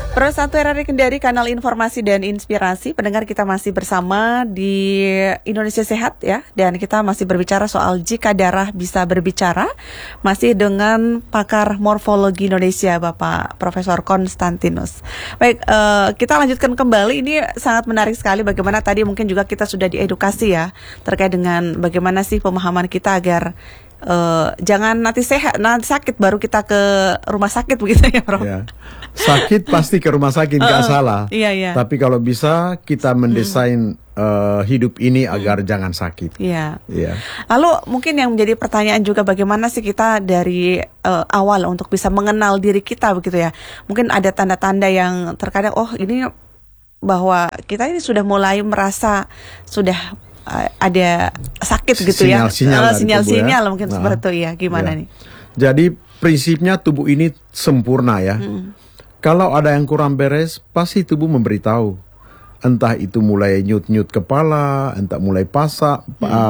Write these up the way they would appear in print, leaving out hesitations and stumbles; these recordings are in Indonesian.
Pro 1 RRI Kendari, kanal informasi dan inspirasi. Pendengar, kita masih bersama di Indonesia Sehat ya, dan kita masih berbicara soal jika darah bisa berbicara, masih dengan pakar morfologi Indonesia, Bapak Profesor Konstantinus. Baik, kita lanjutkan kembali. Ini sangat menarik sekali bagaimana tadi mungkin juga kita sudah diedukasi ya terkait dengan bagaimana sih pemahaman kita agar jangan nanti sakit baru kita ke rumah sakit begitu ya, Prof. Ya. Sakit pasti ke rumah sakit, nggak salah. Iya. Tapi kalau bisa kita mendesain hidup ini agar jangan sakit. Iya. Ya. Lalu mungkin yang menjadi pertanyaan juga, bagaimana sih kita dari awal untuk bisa mengenal diri kita begitu ya? Mungkin ada tanda-tanda yang terkadang ini bahwa kita ini sudah mulai merasa sudah ada sakit gitu ya, sinyal-sinyal mungkin seperti itu ya, gimana nih? Jadi prinsipnya tubuh ini sempurna ya. Kalau ada yang kurang beres, pasti tubuh memberitahu. Entah itu mulai nyut-nyut kepala, entah mulai pasak,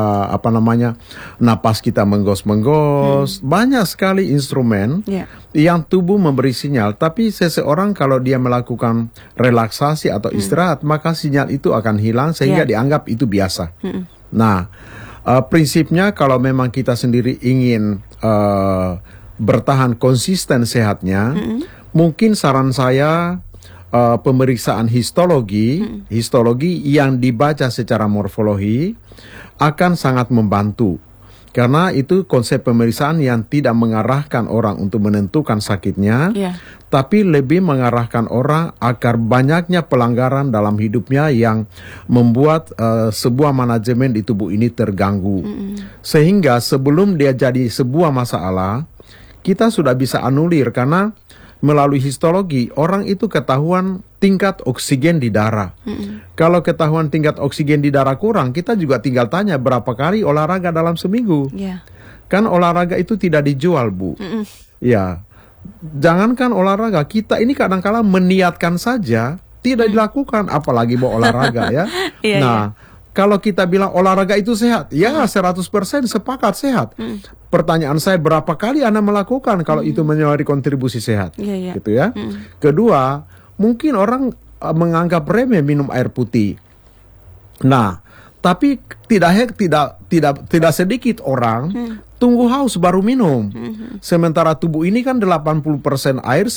napas kita menggos-menggos. Banyak sekali instrumen yang tubuh memberi sinyal. Tapi seseorang kalau dia melakukan relaksasi atau istirahat, maka sinyal itu akan hilang sehingga dianggap itu biasa. Nah, prinsipnya kalau memang kita sendiri ingin bertahan konsisten sehatnya, mungkin saran saya pemeriksaan histologi yang dibaca secara morfologi akan sangat membantu. Karena itu konsep pemeriksaan yang tidak mengarahkan orang untuk menentukan sakitnya, tapi lebih mengarahkan orang agar banyaknya pelanggaran dalam hidupnya yang membuat sebuah manajemen di tubuh ini terganggu. Sehingga sebelum dia jadi sebuah masalah, kita sudah bisa anulir karena melalui histologi, orang itu ketahuan tingkat oksigen di darah. Kalau ketahuan tingkat oksigen di darah kurang, kita juga tinggal tanya berapa kali olahraga dalam seminggu. Kan olahraga itu tidak dijual, Bu. Ya, jangankan olahraga, kita ini kadang-kala meniatkan saja, tidak dilakukan, apalagi mau olahraga ya. Kalau kita bilang olahraga itu sehat, ya 100% sepakat sehat. Pertanyaan saya, berapa kali Anda melakukan kalau itu menjadi kontribusi sehat? Gitu ya. Kedua, mungkin orang menganggap remeh minum air putih. Nah, tapi tidak sedikit orang tunggu haus baru minum. Sementara tubuh ini kan 80% air,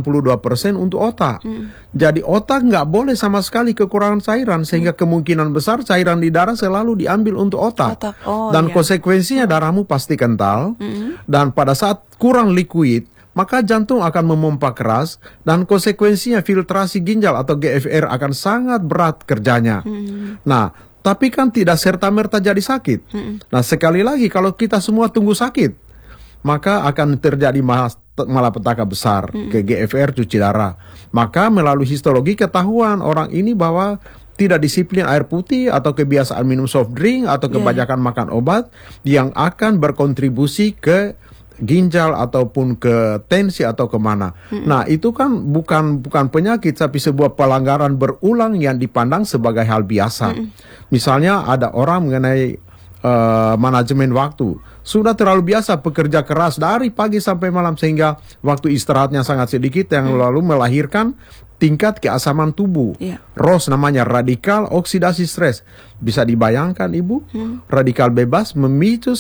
92% untuk otak. Jadi otak nggak boleh sama sekali kekurangan cairan, sehingga kemungkinan besar cairan di darah selalu diambil untuk otak. Dan konsekuensinya darahmu pasti kental. Dan pada saat kurang liquid, maka jantung akan memompa keras, dan konsekuensinya filtrasi ginjal atau GFR akan sangat berat kerjanya. Nah, tapi kan tidak serta-merta jadi sakit. Nah, sekali lagi kalau kita semua tunggu sakit, maka akan terjadi malapetaka besar ke GFR, cuci darah. Maka melalui histologi ketahuan orang ini bahwa tidak disiplin air putih atau kebiasaan minum soft drink atau kebanyakan makan obat yang akan berkontribusi ke ginjal ataupun ke tensi atau kemana. Nah, itu kan bukan penyakit, tapi sebuah pelanggaran berulang yang dipandang sebagai hal biasa. Misalnya ada orang mengenai manajemen waktu. Sudah terlalu biasa bekerja keras dari pagi sampai malam sehingga waktu istirahatnya sangat sedikit, yang lalu melahirkan tingkat keasaman tubuh. ROS namanya, radikal oksidasi stres. Bisa dibayangkan Ibu, radikal bebas memicu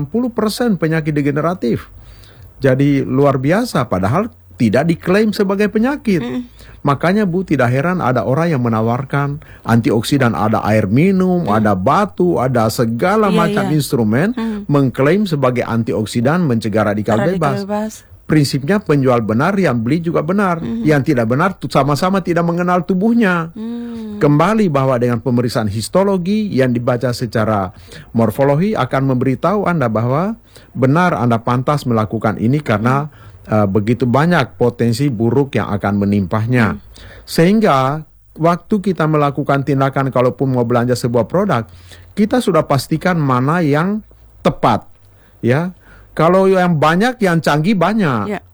90% penyakit degeneratif. Jadi luar biasa, padahal tidak diklaim sebagai penyakit. Makanya Bu, tidak heran ada orang yang menawarkan antioksidan, ada air minum, ada batu, ada segala macam instrumen mengklaim sebagai antioksidan mencegah radikal bebas. Prinsipnya penjual benar, yang beli juga benar. Yang tidak benar sama-sama tidak mengenal tubuhnya. Kembali bahwa dengan pemeriksaan histologi yang dibaca secara morfologi akan memberitahu Anda bahwa benar Anda pantas melakukan ini karena begitu banyak potensi buruk yang akan menimpahnya. Sehingga waktu kita melakukan tindakan, kalaupun mau belanja sebuah produk, kita sudah pastikan mana yang tepat. Ya. Kalau yang banyak, yang canggih banyak.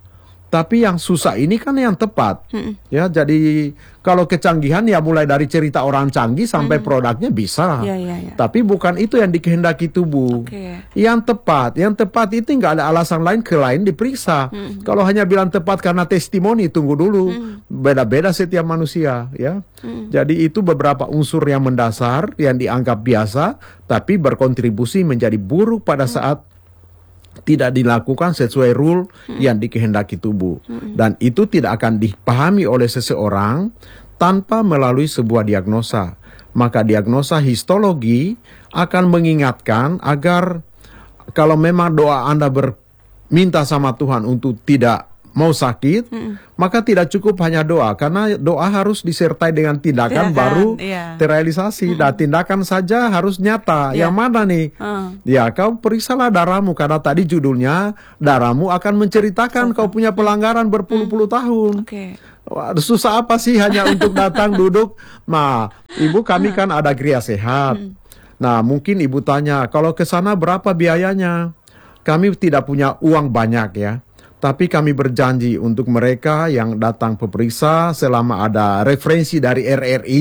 Tapi yang susah ini kan yang tepat. Ya, jadi kalau kecanggihan ya mulai dari cerita orang canggih sampai produknya bisa. Tapi bukan itu yang dikehendaki tubuh. Yang tepat itu nggak ada alasan lain lain diperiksa. Kalau hanya bilang tepat karena testimoni, tunggu dulu. Beda-beda setiap manusia, ya. Jadi itu beberapa unsur yang mendasar yang dianggap biasa, tapi berkontribusi menjadi buruk pada saat tidak dilakukan sesuai rule yang dikehendaki tubuh. Dan itu tidak akan dipahami oleh seseorang tanpa melalui sebuah diagnosa. Maka diagnosa histologi akan mengingatkan agar kalau memang doa Anda berminta sama Tuhan untuk tidak mau sakit, maka tidak cukup hanya doa, karena doa harus disertai dengan tindakan baru terrealisasi. Dan tindakan saja harus nyata. Yang mana nih? Ya, kau periksalah darahmu, karena tadi judulnya darahmu akan menceritakan kau punya pelanggaran berpuluh-puluh tahun. Wah, susah apa sih hanya untuk datang duduk? Nah, ibu kami kan ada Gria Sehat. Nah, mungkin ibu tanya, kalau ke sana berapa biayanya? Kami tidak punya uang banyak ya. Tapi kami berjanji untuk mereka yang datang pemeriksa selama ada referensi dari RRI,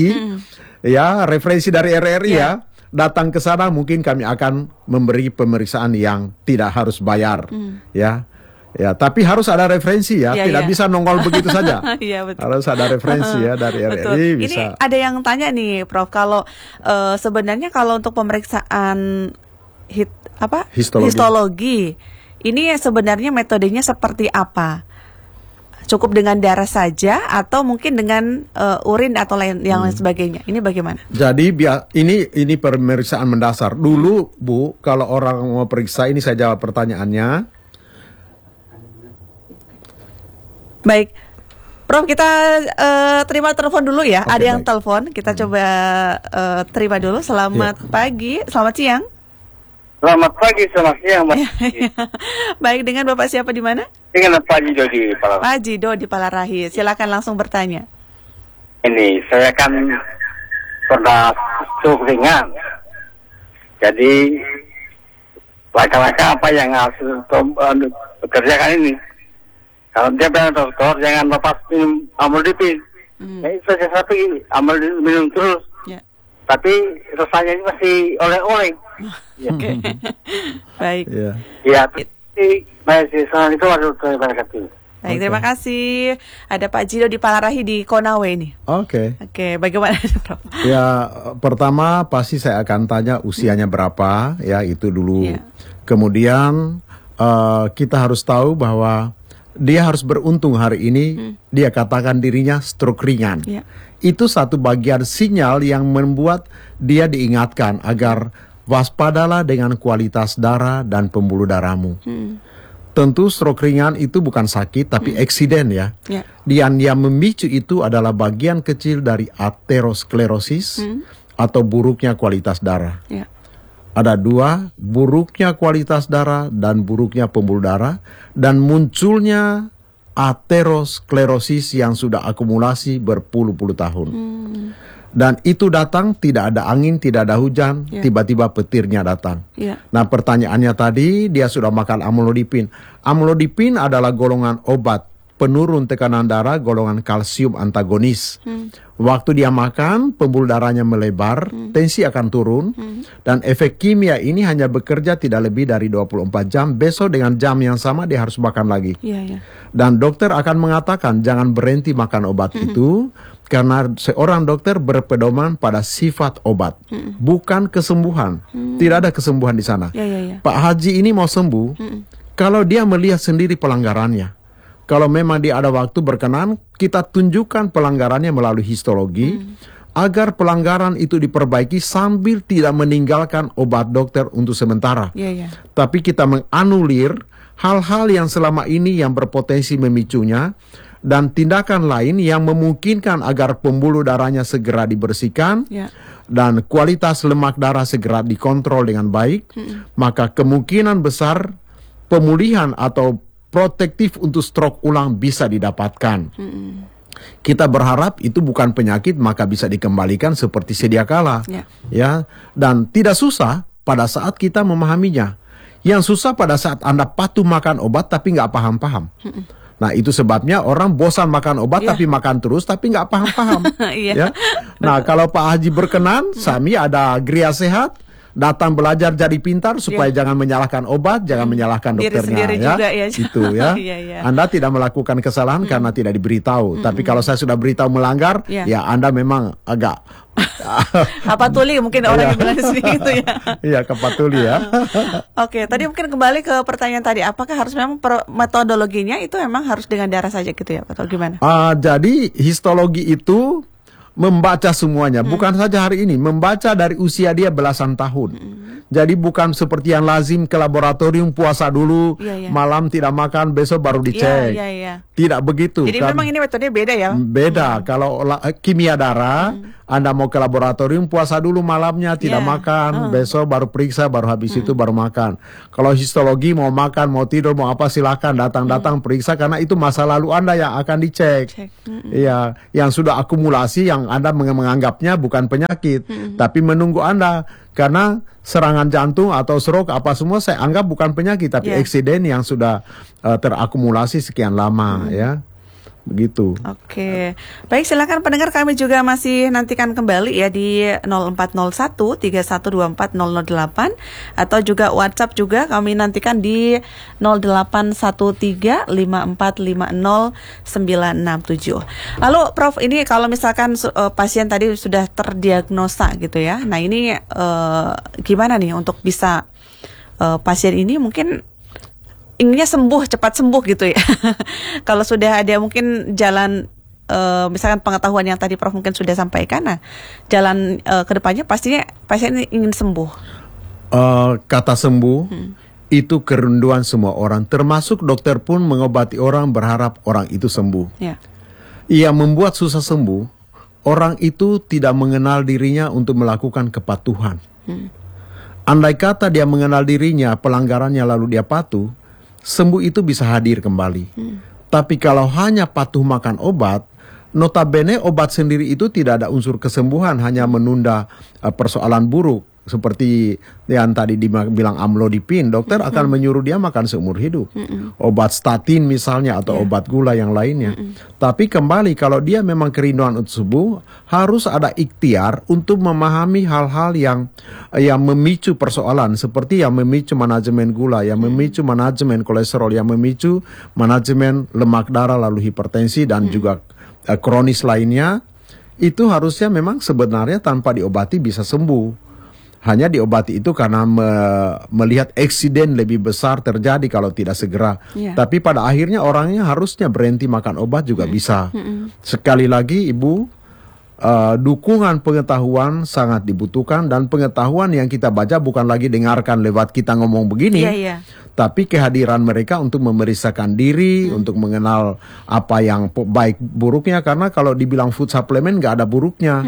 datang ke sana mungkin kami akan memberi pemeriksaan yang tidak harus bayar, ya. Tapi harus ada referensi ya, tidak bisa nongol begitu saja. Harus ada referensi ya dari RRI. Bisa. Ini ada yang tanya nih, Prof, kalau sebenarnya kalau untuk pemeriksaan histologi ini sebenarnya metodenya seperti apa? Cukup dengan darah saja atau mungkin dengan urin atau yang lain sebagainya? Ini bagaimana? Jadi ini pemeriksaan mendasar. Dulu Bu, kalau orang mau periksa, ini saya jawab pertanyaannya. Baik, Prof, kita terima telepon dulu ya. Ada yang telepon, kita coba terima dulu. Selamat pagi, selamat siang. Selamat pagi, selamat siang. Baik, dengan Bapak siapa di mana? Dengan Pak Jido di Palarahi. Pak Jido di Palarahi, silakan langsung bertanya. Ini saya kan pernah stroke ringan. Jadi laka-laka apa yang harus bekerjakan ini? Kalau dia bilang dokter jangan lepas minum amlodipin. Itu saja tapi minum terus. Tapi rasanya ini masih oleh-oleh. Baik. Ya, itu baik, terima kasih. Ada Pak Jido di Palarahi di Konawe ini. Oke, bagaimana Prof? Ya, pertama pasti saya akan tanya usianya berapa, ya itu dulu. Kemudian kita harus tahu bahwa dia harus beruntung hari ini dia katakan dirinya stroke ringan. Itu satu bagian sinyal yang membuat dia diingatkan agar waspadalah dengan kualitas darah dan pembuluh darahmu. Tentu stroke ringan itu bukan sakit tapi eksiden ya. Dan yang memicu itu adalah bagian kecil dari aterosklerosis atau buruknya kualitas darah. Ada dua, buruknya kualitas darah dan buruknya pembuluh darah, dan munculnya aterosklerosis yang sudah akumulasi berpuluh-puluh tahun. Dan itu datang tidak ada angin, tidak ada hujan, tiba-tiba petirnya datang. Nah, pertanyaannya tadi, dia sudah makan amlodipin. Amlodipin adalah golongan obat penurun tekanan darah, golongan kalsium antagonis. Waktu dia makan, pembuluh darahnya melebar, tensi akan turun, dan efek kimia ini hanya bekerja tidak lebih dari 24 jam. Besok dengan jam yang sama dia harus makan lagi. Dan dokter akan mengatakan jangan berhenti makan obat itu, karena seorang dokter berpedoman pada sifat obat, bukan kesembuhan. Tidak ada kesembuhan di sana. Pak Haji ini mau sembuh, kalau dia melihat sendiri pelanggarannya. Kalau memang dia ada waktu berkenan, kita tunjukkan pelanggarannya melalui histologi, agar pelanggaran itu diperbaiki sambil tidak meninggalkan obat dokter untuk sementara. Tapi kita menganulir hal-hal yang selama ini yang berpotensi memicunya, dan tindakan lain yang memungkinkan agar pembuluh darahnya segera dibersihkan, dan kualitas lemak darah segera dikontrol dengan baik, maka kemungkinan besar pemulihan atau protektif untuk stroke ulang bisa didapatkan. Kita berharap itu bukan penyakit, maka bisa dikembalikan seperti sedia kala. Ya, dan tidak susah pada saat kita memahaminya. Yang susah pada saat Anda patuh makan obat tapi nggak paham-paham. Nah itu sebabnya orang bosan makan obat tapi makan terus tapi nggak paham-paham. Ya. Nah kalau Pak Haji berkenan, Sami ada Gria Sehat, datang belajar jadi pintar supaya jangan menyalahkan obat, jangan menyalahkan dokternya ya. Juga, ya. Itu ya. Anda tidak melakukan kesalahan karena tidak diberitahu. Tapi kalau saya sudah beritahu melanggar, ya Anda memang agak kapatuli mungkin orang yang bilang seperti itu ya. Iya, kapatuli ya. Oke, tadi mungkin kembali ke pertanyaan tadi, apakah harus memang metodologinya itu memang harus dengan darah saja gitu ya, atau gimana? Jadi histologi itu membaca semuanya, bukan saja hari ini, membaca dari usia dia belasan tahun. Jadi bukan seperti yang lazim ke laboratorium puasa dulu, malam tidak makan, besok baru dicek. Tidak begitu. Jadi memang ini metodenya beda ya? Beda. Kalau kimia darah, Anda mau ke laboratorium puasa dulu malamnya, tidak makan, besok baru periksa, baru habis itu baru makan. Kalau histologi mau makan, mau tidur, mau apa silakan datang periksa karena itu masa lalu Anda yang akan dicek. Iya, yang sudah akumulasi yang Anda menganggapnya bukan penyakit, tapi menunggu Anda. Karena serangan jantung atau stroke apa semua saya anggap bukan penyakit tapi eksiden yang sudah terakumulasi sekian lama ya. Begitu. Oke. Baik, silakan pendengar, kami juga masih nantikan kembali ya di 0401 3124 008 atau juga WhatsApp juga kami nantikan di 0813 5450 967. Lalu Prof, ini kalau misalkan pasien tadi sudah terdiagnosa gitu ya. Nah, ini gimana nih untuk bisa pasien ini mungkin inginnya cepat sembuh gitu ya. Kalau sudah ada mungkin jalan, misalkan pengetahuan yang tadi Prof mungkin sudah sampaikan, nah jalan ke depannya pastinya pasien ingin sembuh. Kata sembuh itu kerinduan semua orang, termasuk dokter pun mengobati orang berharap orang itu sembuh. Ia membuat susah sembuh, orang itu tidak mengenal dirinya untuk melakukan kepatuhan. Andai kata dia mengenal dirinya, pelanggarannya lalu dia patuh, sembuh itu bisa hadir kembali. Tapi kalau hanya patuh makan obat, notabene obat sendiri itu tidak ada unsur kesembuhan, hanya menunda persoalan buruk. Seperti yang tadi dibilang amlodipin, dokter akan menyuruh dia makan seumur hidup. Obat statin misalnya atau obat gula yang lainnya. Tapi kembali kalau dia memang kerinduan untuk sembuh, harus ada ikhtiar untuk memahami hal-hal yang memicu persoalan, seperti yang memicu manajemen gula, yang memicu manajemen kolesterol, yang memicu manajemen lemak darah lalu hipertensi dan juga kronis lainnya. Itu harusnya memang sebenarnya tanpa diobati bisa sembuh. Hanya diobati itu karena melihat eksiden lebih besar terjadi kalau tidak segera. Tapi pada akhirnya orangnya harusnya berhenti makan obat juga bisa. Sekali lagi Ibu, dukungan pengetahuan sangat dibutuhkan, dan pengetahuan yang kita baca bukan lagi dengarkan lewat kita ngomong begini, tapi kehadiran mereka untuk memeriksakan diri, untuk mengenal apa yang baik buruknya. Karena kalau dibilang food supplement nggak ada buruknya.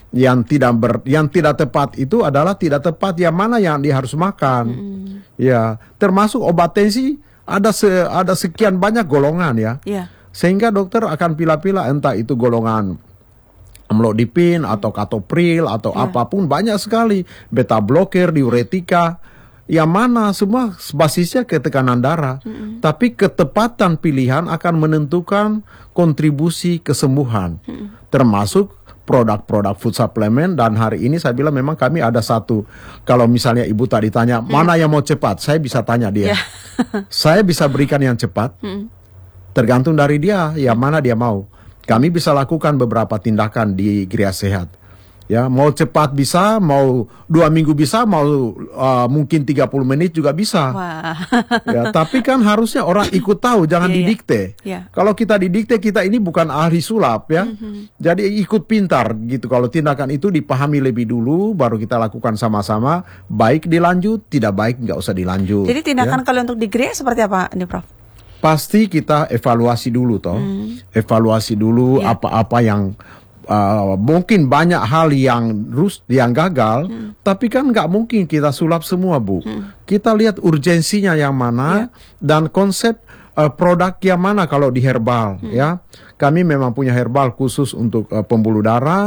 Yang tidak tepat itu adalah tidak tepat yang mana yang dia harus makan. Ya, termasuk obat tensi ada sekian banyak golongan ya. Sehingga dokter akan pilih-pilih entah itu golongan amlodipin atau katopril atau apapun, banyak sekali, beta blocker, diuretika, yang mana semua basisnya ke tekanan darah. Tapi ketepatan pilihan akan menentukan kontribusi kesembuhan, termasuk produk-produk food supplement. Dan hari ini saya bilang memang kami ada satu, kalau misalnya Ibu tadi tanya mana yang mau cepat, saya bisa tanya dia. Saya bisa berikan yang cepat, tergantung dari dia, yang mana dia mau. Kami bisa lakukan beberapa tindakan di Gria Sehat. Ya, mau cepat bisa, mau 2 minggu bisa, mau mungkin 30 menit juga bisa. Ya, tapi kan harusnya orang ikut tahu, jangan didikte. Kalau kita didikte, kita ini bukan ahli sulap ya. Jadi ikut pintar gitu. Kalau tindakan itu dipahami lebih dulu, baru kita lakukan sama-sama. Baik dilanjut, tidak baik nggak usah dilanjut. Jadi tindakan kalau untuk di Gria seperti apa nih Prof? Pasti kita evaluasi dulu toh. Evaluasi dulu apa-apa yang mungkin banyak hal yang gagal, tapi kan nggak mungkin kita sulap semua Bu. Kita lihat urgensinya yang mana dan konsep produk yang mana. Kalau di herbal ya, kami memang punya herbal khusus untuk pembuluh darah,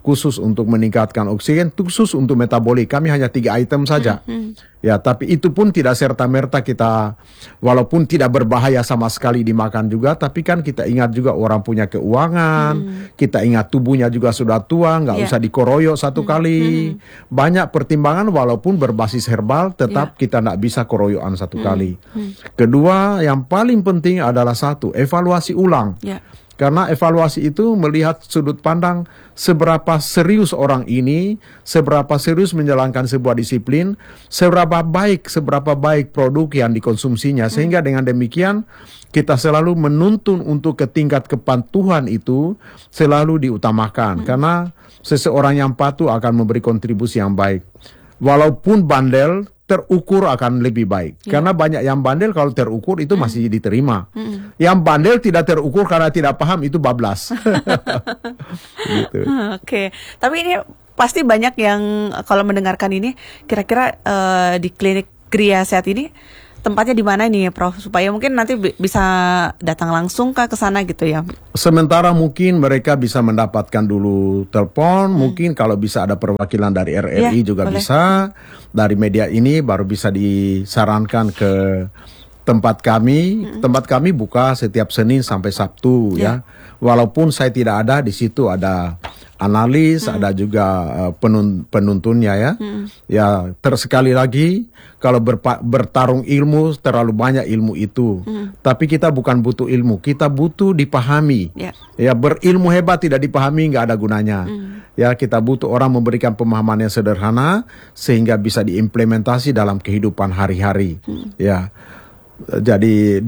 khusus untuk meningkatkan oksigen, khusus untuk metabolik. Kami hanya 3 item saja. Ya, tapi itu pun tidak serta-merta kita, walaupun tidak berbahaya sama sekali dimakan juga, tapi kan kita ingat juga orang punya keuangan, kita ingat tubuhnya juga sudah tua, nggak usah dikoroyok satu kali. Banyak pertimbangan, walaupun berbasis herbal, tetap kita nggak bisa koroyokan satu kali. Kedua, yang paling penting adalah satu, evaluasi ulang. Karena evaluasi itu melihat sudut pandang seberapa serius orang ini, seberapa serius menjalankan sebuah disiplin, seberapa baik produk yang dikonsumsinya. Sehingga dengan demikian kita selalu menuntun untuk ke tingkat kepatuhan itu selalu diutamakan. Karena seseorang yang patuh akan memberi kontribusi yang baik. Walaupun bandel, terukur akan lebih baik. Karena banyak yang bandel kalau terukur itu masih diterima. Yang bandel tidak terukur karena tidak paham itu bablas. Gitu. Oke. Tapi ini pasti banyak yang kalau mendengarkan ini kira-kira di klinik Gria Sehat ini tempatnya di mana nih, Prof? Supaya mungkin nanti bisa datang langsung ke sana gitu ya. Sementara mungkin mereka bisa mendapatkan dulu telepon, mungkin kalau bisa ada perwakilan dari RRI juga boleh. Bisa. Dari media ini baru bisa disarankan ke tempat kami. Tempat kami buka setiap Senin sampai Sabtu ya. Walaupun saya tidak ada, di situ ada analis, ada juga penuntunnya ya. Ya, sekali lagi kalau bertarung ilmu, terlalu banyak ilmu itu. Tapi kita bukan butuh ilmu, kita butuh dipahami. Ya, berilmu hebat tidak dipahami nggak ada gunanya. Ya, kita butuh orang memberikan pemahaman yang sederhana sehingga bisa diimplementasi dalam kehidupan hari-hari. Ya, jadi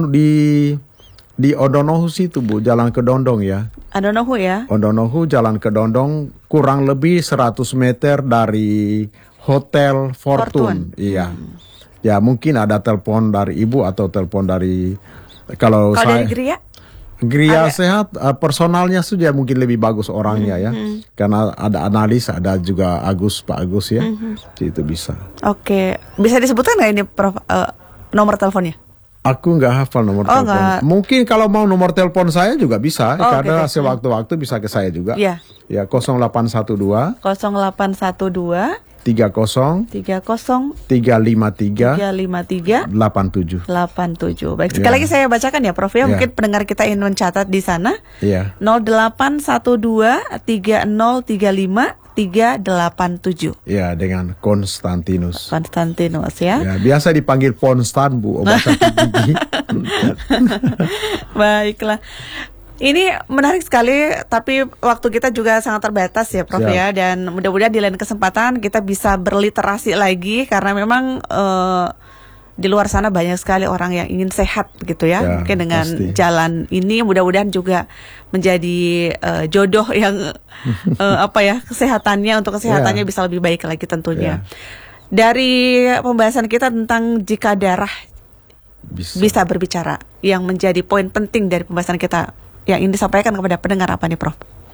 di Odonohu situ Bu, Jalan Kedondong ya. Odonohu ya? Odonohu, Jalan Kedondong, kurang lebih 100 meter dari Hotel Fortune. Iya. Ya, mungkin ada telepon dari Ibu atau telepon dari kalau saya dari Gria Sehat, personalnya saja mungkin lebih bagus orangnya ya. Karena ada analis, ada juga Pak Agus ya. Itu bisa. Oke, bisa disebutkan nggak ini Prof, nomor teleponnya? Aku nggak hafal nomor telepon. Enggak. Mungkin kalau mau nomor telepon saya juga bisa, karena sewaktu-waktu bisa ke saya juga. Ya, 0812 30 353 87. Baik, sekali lagi saya bacakan ya Prof ya. Mungkin pendengar kita ingin mencatat di sana. 0812 3035 387. Ya, dengan Konstantinus. Ya. Ya, biasa dipanggil Ponstan Bu, obat sakit gigi. Baiklah. Ini menarik sekali, tapi waktu kita juga sangat terbatas ya Prof ya. Dan mudah-mudahan di lain kesempatan kita bisa berliterasi lagi, karena memang di luar sana banyak sekali orang yang ingin sehat gitu ya. Mungkin dengan jalan ini mudah-mudahan juga menjadi jodoh yang kesehatannya, untuk kesehatannya bisa lebih baik lagi tentunya. Dari pembahasan kita tentang jika darah bisa berbicara, yang menjadi poin penting dari pembahasan kita yang ingin disampaikan kepada pendengar apa nih Prof?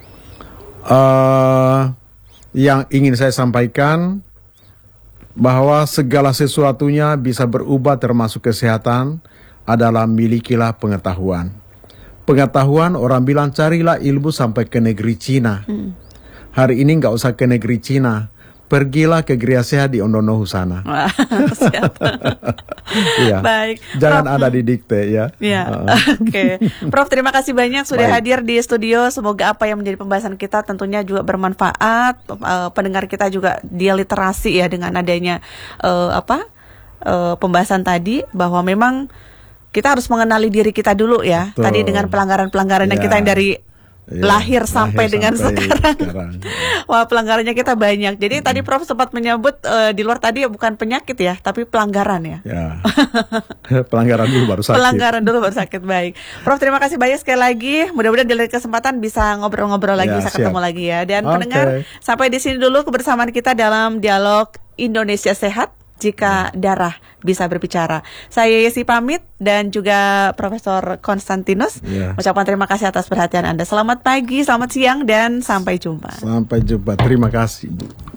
Yang ingin saya sampaikan bahwa segala sesuatunya bisa berubah termasuk kesehatan adalah milikilah pengetahuan. Pengetahuan, orang bilang carilah ilmu sampai ke negeri Cina. Hari ini nggak usah ke negeri Cina, pergilah ke Gria Sehat di Odonohu sana. Siap. Ya. Baik. Jangan Prof, ada di dikte ya. Oke. Prof, terima kasih banyak sudah hadir di studio. Semoga apa yang menjadi pembahasan kita tentunya juga bermanfaat. Pendengar kita juga dia literasi ya dengan adanya pembahasan tadi, bahwa memang kita harus mengenali diri kita dulu ya. Betul. Tadi dengan pelanggaran-pelanggaran yang kita yang dari lahir sampai dengan sekarang. Wah, pelanggarannya kita banyak. Jadi tadi Prof sempat menyebut di luar tadi bukan penyakit ya, tapi pelanggaran ya. Pelanggaran dulu baru sakit. Pelanggaran dulu baru sakit. Baik, Prof, terima kasih banyak sekali lagi. Mudah-mudahan di lain kesempatan bisa ngobrol-ngobrol lagi, bisa ketemu lagi ya. Dan pendengar, sampai di sini dulu kebersamaan kita dalam dialog Indonesia Sehat. Jika darah bisa berbicara. Saya Yesi pamit dan juga Profesor Konstantinus. Ucapkan terima kasih atas perhatian Anda. Selamat pagi, selamat siang, dan sampai jumpa. Sampai jumpa. Terima kasih.